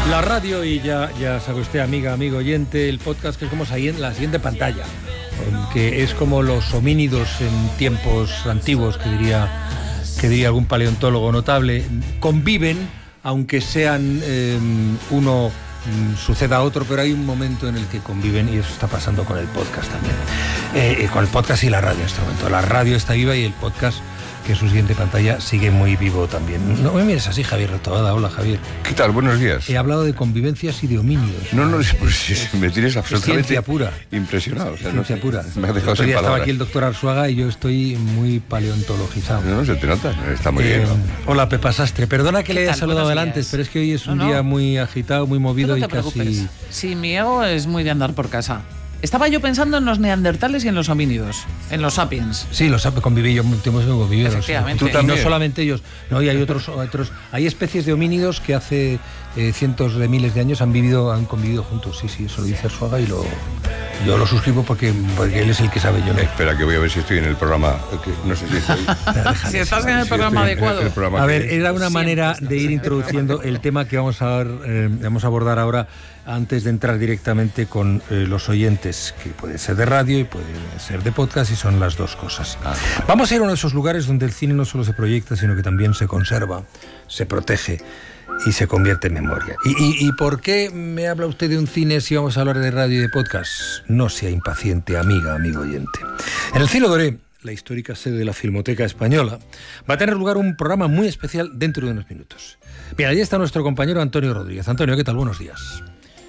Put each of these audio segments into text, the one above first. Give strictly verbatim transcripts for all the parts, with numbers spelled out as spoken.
La radio y ya, ya sabe usted, amiga, amigo oyente, el podcast que es como en la siguiente pantalla, que es como los homínidos en tiempos antiguos, que diría, que diría algún paleontólogo notable, conviven, aunque sean eh, uno suceda a otro, pero hay un momento en el que conviven y eso está pasando con el podcast también. Eh, con el podcast y la radio en este momento. La radio está viva y el podcast, que es su siguiente pantalla, sigue muy vivo también. No me mires así, Javier Retobada. Hola, Javier. ¿Qué tal? Buenos días. He hablado de convivencias y de homínidos. No, no, pues sí, me tienes absolutamente ciencia pura. Impresionado. O sea, ciencia no, pura. Me ha dejado sin palabras. Estaba aquí el doctor Arzuaga y yo estoy muy paleontologizado. No, no se te nota, está muy eh, bien. ¿No? Hola, Pepa Sastre. Perdona que le haya saludado adelante, pero es que hoy es un no, no. día muy agitado, muy movido no y casi... Sí, mi ego es muy de andar por casa. Estaba yo pensando en los neandertales y en los homínidos, en los sapiens. Sí, los sapiens conviví yo, hemos convivido. Efectivamente. ¿Tú también? Y no solamente ellos, no, y hay otros, otros, hay especies de homínidos que hace eh, cientos de miles de años han vivido, han convivido juntos. Sí, sí, eso lo dice Arzuaga y lo, yo lo suscribo porque, porque él es el que sabe, yo no. Espera, que voy a ver si estoy en el programa, que no sé si estoy. Si estás en el si programa adecuado. En el programa a ver, era una Siempre manera de ir introduciendo el tema que vamos a, eh, vamos a abordar ahora, antes de entrar directamente con eh, los oyentes, que puede ser de radio y puede ser de podcast, y son las dos cosas. Ah, Vamos a ir a uno de esos lugares donde el cine no solo se proyecta, sino que también se conserva, se protege y se convierte en memoria. ¿Y, y, y por qué me habla usted de un cine si vamos a hablar de radio y de podcast? No sea impaciente, amiga, amigo oyente. En el Cine Doré, la histórica sede de la Filmoteca Española, va a tener lugar un programa muy especial dentro de unos minutos. Bien, allí está nuestro compañero Antonio Rodríguez. Antonio, ¿qué tal? Buenos días.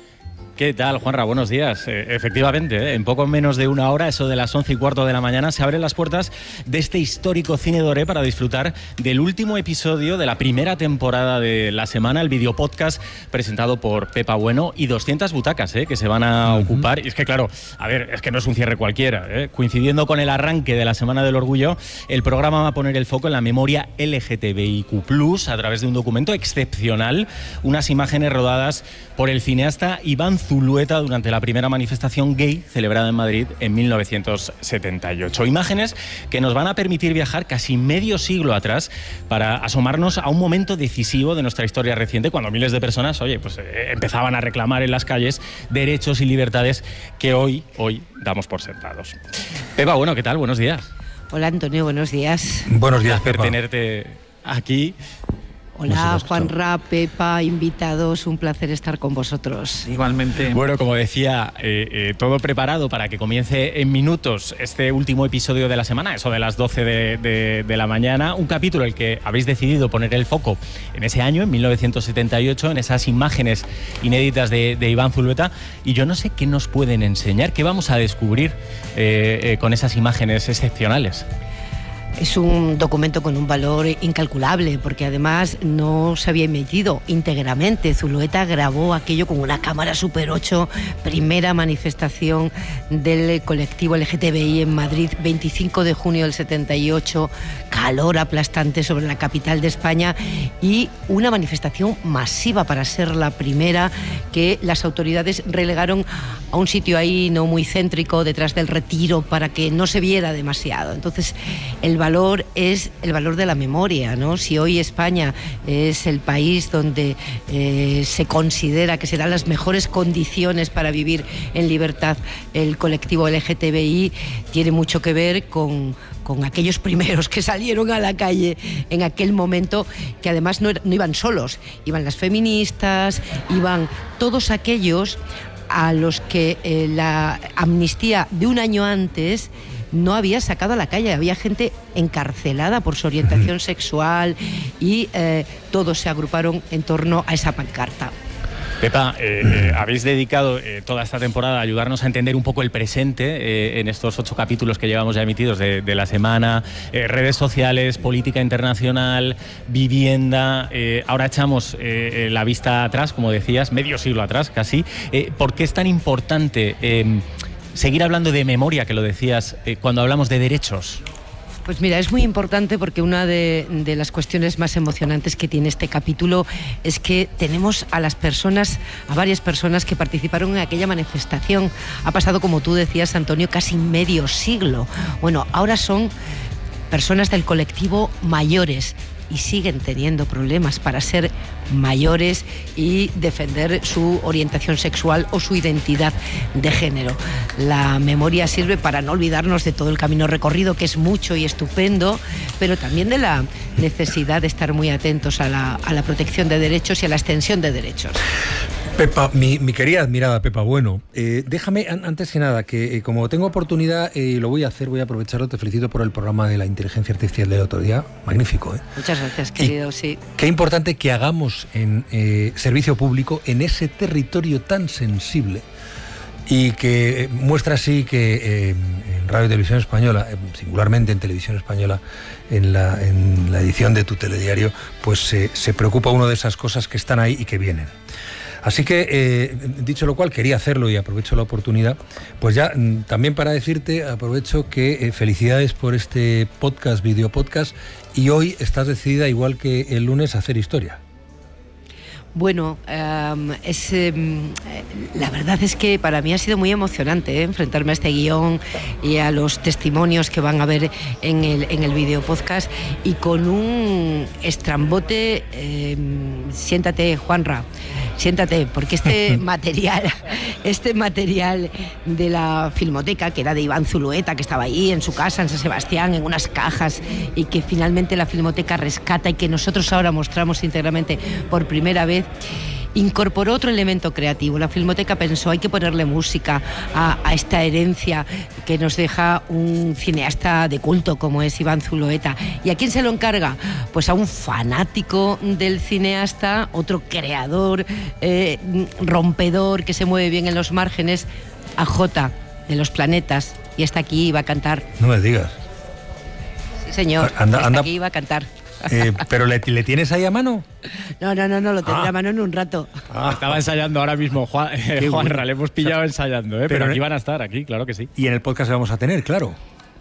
¿Qué tal, Juanra? Buenos días. Eh, efectivamente, ¿eh? en poco menos de una hora, eso de las once y cuarto de la mañana, se abren las puertas de este histórico Cine Doré para disfrutar del último episodio de la primera temporada de la semana, el videopodcast presentado por Pepa Bueno y doscientas butacas ¿eh? que se van a uh-huh. ocupar. Y es que, claro, a ver, es que no es un cierre cualquiera. ¿eh? Coincidiendo con el arranque de la Semana del Orgullo, el programa va a poner el foco en la memoria L G T B I Q plus, a través de un documento excepcional, unas imágenes rodadas por el cineasta Iván Zulueta durante la primera manifestación gay celebrada en Madrid en mil novecientos setenta y ocho. Imágenes que nos van a permitir viajar casi medio siglo atrás para asomarnos a un momento decisivo de nuestra historia reciente, cuando miles de personas, oye, pues eh, empezaban a reclamar en las calles derechos y libertades que hoy, hoy damos por sentados. Pepa, bueno, ¿qué tal? Buenos días. Hola, Antonio, buenos días. Buenos días, Pepa. Pepa. tenerte aquí. Hola, Juanra, Pepa, invitados, un placer estar con vosotros. Igualmente. Bueno, como decía, eh, eh, todo preparado para que comience en minutos este último episodio de la semana, eso de las doce de, de, de la mañana, un capítulo en el que habéis decidido poner el foco en ese año, en mil novecientos setenta y ocho, en esas imágenes inéditas de, de Iván Zulueta, y yo no sé qué nos pueden enseñar, qué vamos a descubrir eh, eh, con esas imágenes excepcionales. Es un documento con un valor incalculable, porque además no se había emitido íntegramente. Zulueta grabó aquello con una cámara Super ocho, primera manifestación del colectivo L G T B I en Madrid, veinticinco de junio del setenta y ocho, calor aplastante sobre la capital de España y una manifestación masiva para ser la primera, que las autoridades relegaron a un sitio ahí no muy céntrico, detrás del Retiro, para que no se viera demasiado. Entonces, el valor es el valor de la memoria, ¿no? Si hoy España es el país donde eh, se considera que se dan las mejores condiciones para vivir en libertad el colectivo L G T B I, tiene mucho que ver con, con aquellos primeros que salieron a la calle en aquel momento, que además no, no iban solos, iban las feministas, iban todos aquellos a los que eh, la amnistía de un año antes no había sacado a la calle. Había gente encarcelada por su orientación sexual y eh, todos se agruparon en torno a esa pancarta. Pepa, eh, eh, habéis dedicado eh, toda esta temporada a ayudarnos a entender un poco el presente eh, en estos ocho capítulos que llevamos ya emitidos de, de la semana, eh, redes sociales, política internacional, vivienda. Eh, ahora echamos eh, la vista atrás, como decías, medio siglo atrás casi. Eh, ¿Por qué es tan importante eh, seguir hablando de memoria, que lo decías, eh, cuando hablamos de derechos? Pues mira, es muy importante porque una de, de las cuestiones más emocionantes que tiene este capítulo es que tenemos a las personas, a varias personas que participaron en aquella manifestación. Ha pasado, como tú decías, Antonio, casi medio siglo. Bueno, ahora son personas del colectivo mayores, y siguen teniendo problemas para ser mayores y defender su orientación sexual o su identidad de género. La memoria sirve para no olvidarnos de todo el camino recorrido, que es mucho y estupendo, pero también de la necesidad de estar muy atentos a la, a la protección de derechos y a la extensión de derechos. Pepa, mi, mi querida admirada Pepa Bueno, eh, déjame an- antes que nada que eh, como tengo oportunidad y eh, lo voy a hacer, voy a aprovecharlo, te felicito por el programa de la inteligencia artificial del otro día, magnífico. ¿eh? Muchas gracias, querido, y sí. Qué importante que hagamos en eh, servicio público en ese territorio tan sensible y que eh, muestra así que eh, en Radio y Televisión Española, eh, singularmente en Televisión Española, en la, en la edición de tu telediario, pues eh, se preocupa uno de esas cosas que están ahí y que vienen. Así que, eh, dicho lo cual, quería hacerlo y aprovecho la oportunidad, pues ya también para decirte, aprovecho que eh, felicidades por este podcast, video podcast, y hoy estás decidida, igual que el lunes, a hacer historia. Bueno, um, es, um, la verdad es que para mí ha sido muy emocionante ¿eh? enfrentarme a este guión y a los testimonios que van a ver en el, en el video podcast, y con un estrambote. Eh, siéntate, Juanra, siéntate, porque este material, este material de la Filmoteca, que era de Iván Zulueta, que estaba ahí en su casa en San Sebastián, en unas cajas, y que finalmente la Filmoteca rescata y que nosotros ahora mostramos íntegramente por primera vez, incorporó otro elemento creativo. La Filmoteca pensó, hay que ponerle música a, a esta herencia que nos deja un cineasta de culto como es Iván Zulueta. ¿Y a quién se lo encarga? Pues a un fanático del cineasta, otro creador, eh, rompedor, que se mueve bien en los márgenes, a Jota, de Los Planetas, y hasta aquí iba a cantar. No me digas. Sí, señor, anda, hasta anda. aquí iba a cantar. Eh, ¿Pero le, le tienes ahí a mano? No, no, no, no, lo tendré Ah. a mano en un rato. Ah, estaba ensayando ahora mismo, Juan, eh, Juanra, bueno. le hemos pillado ensayando, ¿eh? pero, Pero aquí no- van a estar, aquí, claro que sí. Y en el podcast le vamos a tener, claro.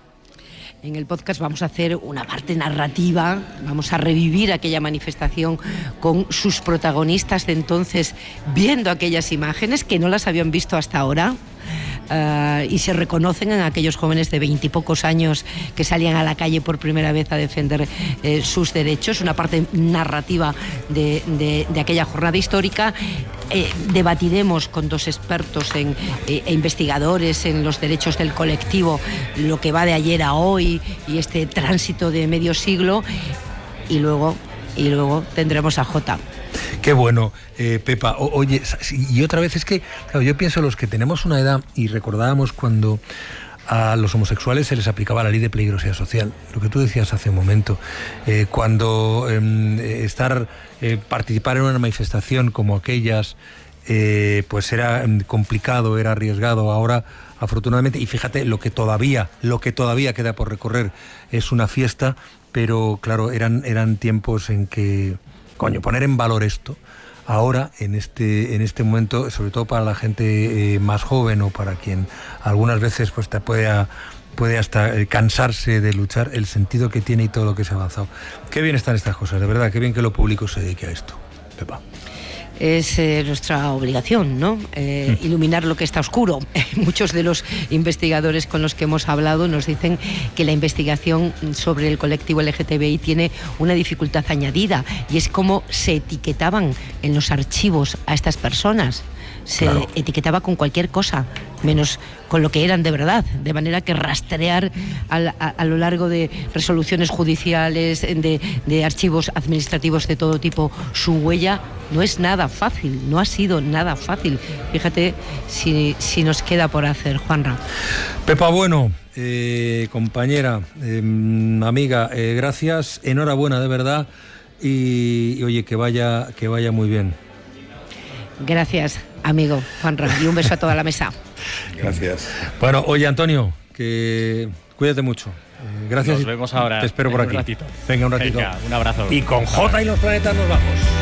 En el podcast vamos a hacer una parte narrativa, vamos a revivir aquella manifestación con sus protagonistas de entonces, viendo aquellas imágenes que no las habían visto hasta ahora. Uh, y se reconocen en aquellos jóvenes de veintipocos años que salían a la calle por primera vez a defender eh, sus derechos, una parte narrativa de, de, de aquella jornada histórica. Eh, debatiremos con dos expertos en, eh, e investigadores en los derechos del colectivo lo que va de ayer a hoy y este tránsito de medio siglo, y luego, y luego tendremos a Jota. Qué bueno, eh, Pepa. O, oye, y otra vez es que, claro, yo pienso los que tenemos una edad y recordábamos cuando a los homosexuales se les aplicaba la ley de peligrosidad social, lo que tú decías hace un momento, eh, cuando eh, estar, eh, participar en una manifestación como aquellas, eh, pues era complicado, era arriesgado. Ahora, afortunadamente, y fíjate, lo que todavía, lo que todavía queda por recorrer es una fiesta, pero claro, eran, eran tiempos en que, coño, poner en valor esto ahora, en este, en este momento, sobre todo para la gente eh, más joven o para quien algunas veces pues te puede, a, puede hasta eh, cansarse de luchar, el sentido que tiene y todo lo que se ha avanzado. Qué bien están estas cosas, de verdad, qué bien que lo público se dedique a esto, Pepa. Es eh, nuestra obligación, ¿no? Eh, iluminar lo que está oscuro. Muchos de los investigadores con los que hemos hablado nos dicen que la investigación sobre el colectivo L G T B I tiene una dificultad añadida, y es cómo se etiquetaban en los archivos a estas personas. Se Claro. etiquetaba con cualquier cosa, menos con lo que eran de verdad, de manera que rastrear al, a, a lo largo de resoluciones judiciales, de, de archivos administrativos de todo tipo, su huella no es nada fácil, no ha sido nada fácil. Fíjate si, si nos queda por hacer, Juanra. Pepa Bueno, eh, compañera, eh, amiga, eh, gracias, enhorabuena de verdad, y, y oye, que vaya, que vaya muy bien. Gracias, amigo Juanra, y un beso a toda la mesa. Gracias. Bueno, oye, Antonio, que cuídate mucho. Eh, gracias. Nos vemos ahora. Te espero por en aquí. un ratito. Venga, un ratito. Venga, un abrazo. Y con Jota y Los Planetas nos vamos.